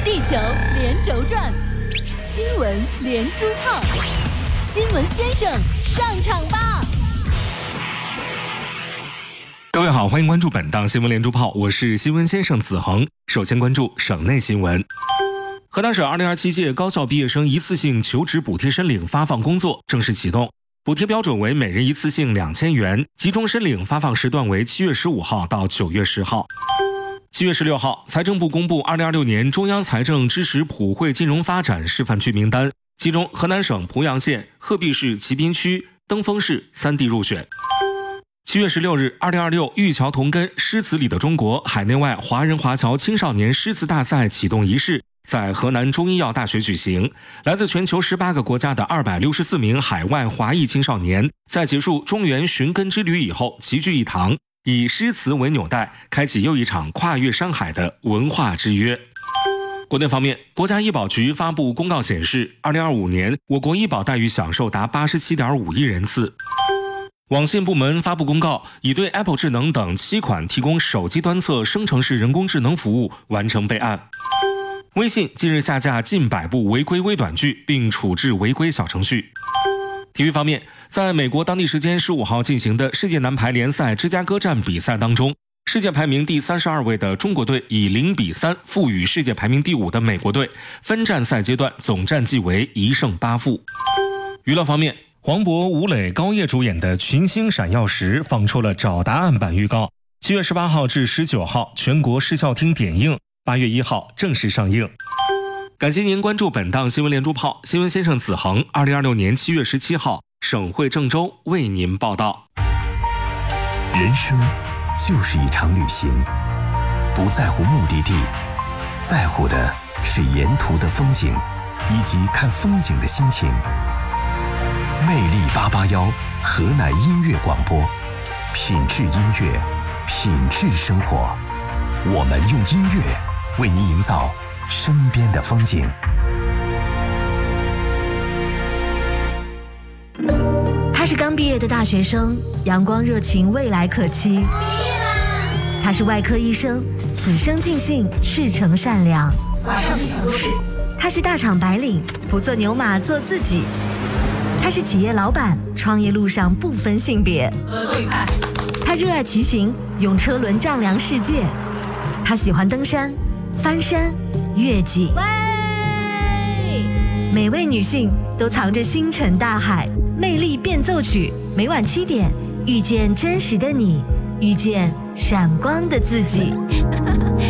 地球连轴转，新闻连珠炮，新闻先生上场吧！ 各位好，欢迎关注本档新闻连珠炮，我是新闻先生子恒。首先关注省内新闻。河南省2027届高校毕业生一次性求职补贴申领发放工作正式启动，补贴标准为每人一次性2000元，集中申领发放时段为7月15号到9月10号。7月16号，财政部公布2026年中央财政支持普惠金融发展示范区名单，其中河南省濮阳县、鹤壁市齐滨区、登封市3地入选。7月16日，2026玉桥同根诗词里的中国海内外华人华侨青少年诗词大赛启动仪式在河南中医药大学举行。来自全球18个国家的264名海外华裔青少年，在结束中原寻根之旅以后齐聚一堂，以诗词为纽带，开启又一场跨越山海的文化之约。国内方面，国家医保局发布公告显示，2025年我国医保待遇享受达87.5亿人次。网信部门发布公告，已对 Apple 智能等7款提供手机端侧生成式人工智能服务完成备案。微信近日下架近100部违规微短剧，并处置违规小程序。体育方面，在美国当地时间15号进行的世界男排联赛芝加哥站比赛当中，世界排名第32位的中国队以0-3负于世界排名第5的美国队，分站赛阶段总战绩为1胜8负。娱乐方面，黄渤、吴磊、高叶主演的《群星闪耀时》放出了找答案版预告，7月18号至19号全国视效厅点映，8月1号正式上映。感谢您关注本档新闻连珠炮，新闻先生子恒，2026年7月17号，省会郑州为您报道。 人生就是一场旅行，不在乎目的地，在乎的是沿途的风景以及看风景的心情。魅力881河南音乐广播，品质音乐，品质生活。我们用音乐为您营造身边的风景。 他是刚毕业的大学生，阳光热情，未来可期。毕业啦！他是外科医生，此生尽兴，赤诚善良。 马上去抢救室。 他是大厂白领，不做牛马，做自己。他是企业老板，创业路上不分性别。 合作愉快。 他热爱骑行，用车轮丈量世界。他喜欢登山、翻山、越岭。每位女性都藏着星辰大海，魅力变奏曲，每晚7点，遇见真实的你，遇见闪光的自己。